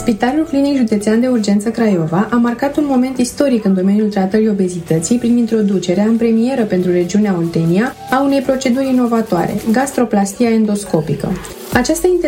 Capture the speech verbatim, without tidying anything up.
Spitalul Clinic Județean de Urgență Craiova a marcat un moment istoric în domeniul tratării obezității prin introducerea în premieră pentru regiunea Oltenia a unei proceduri inovatoare, gastroplastia endoscopică. Această